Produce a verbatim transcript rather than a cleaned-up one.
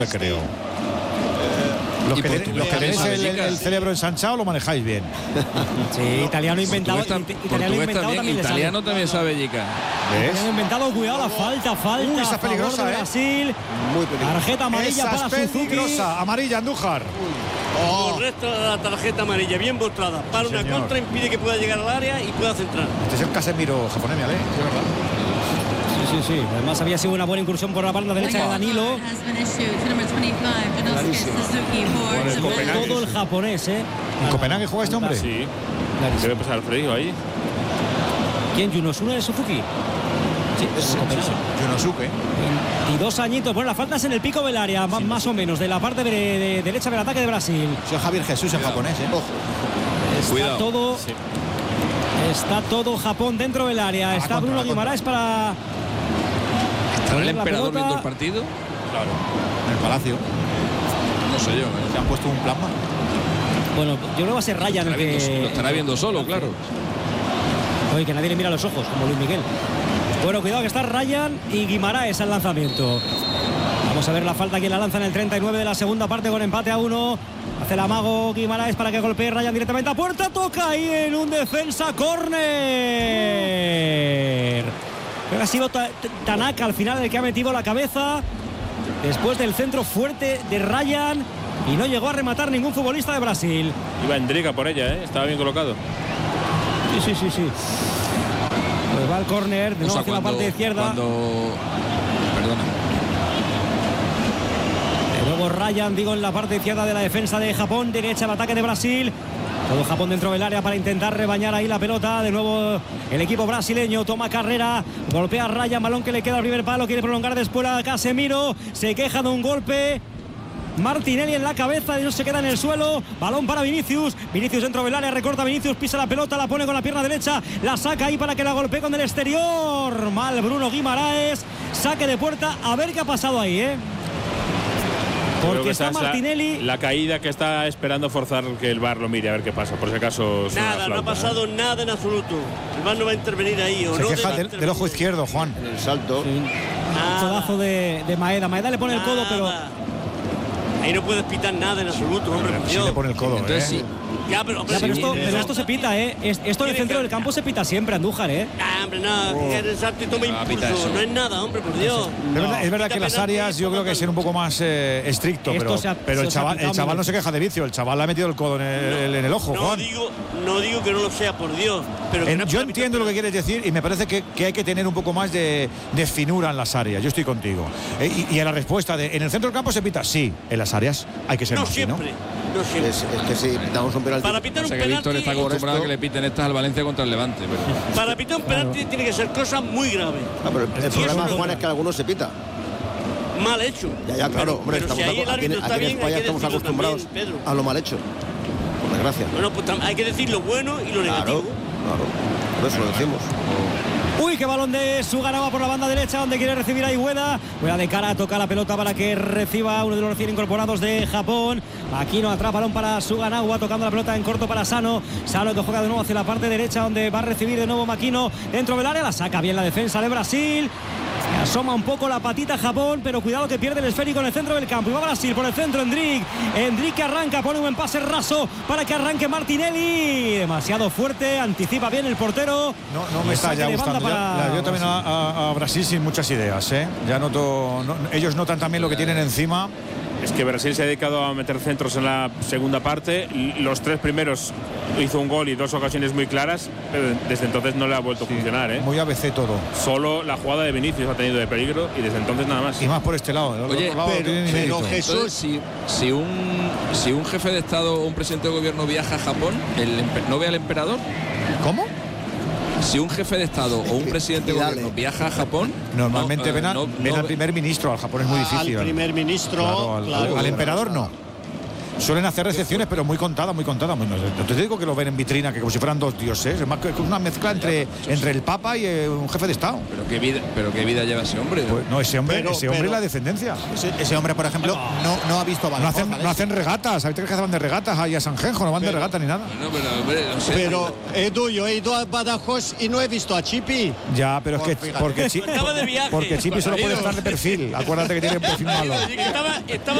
creo. Los que, ten, los que tenéis el, el cerebro ensanchado lo manejáis bien. Sí, italiano inventado. Portugués, it, italiano inventado también, también italiano le también sabe Yica. Italiano inventado, cuidado la falta, falta. Uy, esa es peligrosa, de ¿eh? Brasil. Muy peligrosa. Tarjeta amarilla esa para es Suzuki. peligrosa, amarilla, Andújar. Oh. Correcto, la tarjeta amarilla, bien mostrada. Para Sí, una señor. contra, impide que pueda llegar al área y pueda centrar. Este es el Casemiro japonés, ¿vale? Sí, es verdad. Sí, sí, sí. Además había sido una buena incursión por la banda derecha de Danilo. Todo el japonés, ¿eh? ¿En Copenhague juega este hombre? Sí. Debe pasar el frío ahí. ¿Quién? ¿Yunosuke de Suzuki? Sí, Es Yunosuke. veintidós añitos. Bueno, las faltas en el pico del área, más, más o menos, de la parte de, de derecha del ataque de Brasil. Soy Javier Jesús en japonés, ¿eh? Ojo. Está Cuidado. todo. Sí. Está todo Japón dentro del área. Ah, Está contra, Bruno contra. Guimaraes para. ¿Estará el la emperador pelota. viendo el partido? Claro. En el Palacio. No sé yo. Se ¿eh? han puesto un plasma. Bueno, yo creo que va a ser Ryan el Estará viendo- que. Lo estará viendo solo, claro. Oye, que nadie le mira los ojos, como Luis Miguel. Bueno, cuidado que está Ryan y Guimaraes al lanzamiento. Vamos a ver la falta que la lanza en el treinta y nueve de la segunda parte con empate a uno. Hace el amago Guimaraes para que golpee Ryan directamente a puerta. Toca ahí en un defensa córner. Creo que ha sido Ta- Tanaka al final el que ha metido la cabeza después del centro fuerte de Ryan y no llegó a rematar ningún futbolista de Brasil. Iba Endriga por ella, ¿eh? Estaba bien colocado. Sí, sí, sí, sí. Pues va el córner, de O nuevo sea, hacia la parte izquierda. Cuando... Perdona. De nuevo Ryan, digo, en la parte izquierda de la defensa de Japón, derecha el ataque de Brasil. Todo Japón dentro del área para intentar rebañar ahí la pelota. De nuevo el equipo brasileño toma carrera, golpea a Ryan, balón que le queda al primer palo, quiere prolongar después a Casemiro, se queja de un golpe. Martinelli en la cabeza y no se queda en el suelo. Balón para Vinicius. Vinicius dentro del área, recorta Vinicius, pisa la pelota, la pone con la pierna derecha, la saca ahí para que la golpee con el exterior. Mal Bruno Guimaraes. Saque de puerta. A ver qué ha pasado ahí, ¿eh? Creo Porque que está esa es la- Martinelli. La, caída que está esperando forzar que el V A R lo mire a ver qué pasa. Por si acaso. suena Nada, la no ha flauta, pasado ¿eh? nada en absoluto. El V A R no va a intervenir ahí. O Se no queja debe del, del ojo intervenir. izquierdo, Juan. En el salto. Un Nada. codazo de, de Maeda. Maeda le pone el codo, pero. Nada. Ahí no puedes pitar nada en absoluto, hombre, por Sí Dios. le pone el codo, Entonces ¿eh? sí. Ya, pero, hombre, Ya, pero, sí, esto, sí, pero sí. esto se pita, ¿eh? Es- Esto en el centro del campo se pita siempre, Andújar, ¿eh? Ah, hombre, nada, que el salto y toma Ah, pita impulso. eso. No es nada, hombre, por Dios. Es verdad, es verdad que las áreas yo creo que hay que ser un poco más eh, estricto, Esto pero, se ha- pero el se os ha chaval, picado el chaval muy no se queja de vicio, el chaval le ha metido el codo en el, en el ojo, No Juan. digo, no digo que no lo sea, por Dios. Pero que En- no es yo para entiendo lo que quieres decir y me parece que, que hay que tener un poco más de, de finura en las áreas. Yo estoy contigo. Eh, y, y a la respuesta de ¿en el centro del campo se pita? Sí, en las áreas hay que ser No más fino. siempre, no siempre. Es, es que si pitamos un penalti. Para pitar O un sea que Víctor está penalti, acostumbrado a esto- que le piten estas al Valencia contra el Levante. Pero... para pitar un penalti tiene que ser cosas muy graves. Ah, pero el, el Sí, problema, eso no- Juan, es que algunos se pita. Mal hecho. Ya, ya, claro, Pero- hombre, pero si estamos ahí el aco- aquí, en- árbitro está aquí en bien, España hay que estamos decirlo acostumbrados también, Pedro. a lo mal hecho. Por desgracia. Bueno, pues tam- hay que decir lo bueno y lo negativo. Claro, claro. Por eso lo decimos. Uy, qué balón de Suganova por la banda derecha, donde quiere recibir a Iweda. Juega de cara, toca la pelota para que reciba uno de los recién incorporados de Japón. Aquí no atrapa balón para Suganova, tocando la pelota en corto para Sano. Sano que juega de nuevo hacia la parte derecha, donde va a recibir de nuevo Makino dentro del área. La saca bien la defensa de Brasil. Se asoma un poco la patita Japón, pero cuidado que pierde el esférico en el centro del campo. Y va Brasil por el centro, Endrick. Endrick que arranca, pone un buen pase raso para que arranque Martinelli. Demasiado fuerte, anticipa bien el portero. No, no me Y está saque ya de banda gustando. Ya- para ya- yo también a, a- a Brasil sin muchas ideas, ¿eh? Ya noto. no- ellos notan también lo que tienen encima. Es que Brasil se ha dedicado a meter centros en la segunda parte. Los tres primeros hizo un gol y dos ocasiones muy claras, pero desde entonces no le ha vuelto a funcionar, ¿eh? Muy A B C todo. Solo la jugada de Vinicius ha tenido de peligro y desde entonces nada más. Y más por este lado. El Oye, otro lado pero- tiene ni pero mérito. Jesús- Entonces, si, si, un, si un jefe de Estado o un presidente de gobierno viaja a Japón, el empe- ¿no ve al emperador? ¿Cómo? Si un jefe de Estado o un presidente de Dale. gobierno viaja a Japón, Normalmente no, eh, ven, a- no- ven no al ve- primer ministro, al Japón es muy difícil. Al primer ministro, Claro, al, claro. al emperador no. suelen hacer recepciones, pero muy contadas, muy contadas. Muy, no, no te digo que lo ven en vitrina, que como si fueran dos dioses. Es más que una mezcla entre, entre el Papa y eh, un jefe de Estado. Pero qué vida, pero qué vida lleva ese hombre. Pues, no, ese hombre, Pero- ese hombre pero- y la defendencia. Ese, ese hombre, por ejemplo, no, no ha visto No Badajoz. hacen, no Alexis. hacen regatas. ¿Sabes que van de regatas ahí a Sanjenjo? No van de Pero- regatas ni nada. No, pero hombre, no sé. Pero, Edu, yo he ido a Badajoz y no he visto a Chipi. Ya, pero es Pues que fíjate. porque, Chi- Estaba de viaje. porque Chipi solo puede estar de perfil. Acuérdate que tiene un perfil malo. Estaba, estaba